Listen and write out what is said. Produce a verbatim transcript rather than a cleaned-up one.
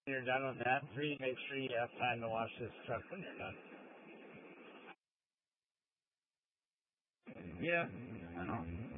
you're done with that, three, make sure you have time to wash this truck when you're done. Yeah, I know.